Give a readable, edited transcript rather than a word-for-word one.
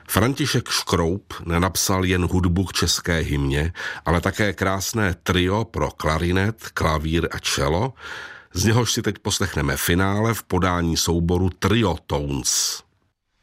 František Škroup nenapsal jen hudbu k české hymně, ale také krásné trio pro klarinet, klavír a cello, z něhož si teď poslechneme finále v podání souboru Trio Tones.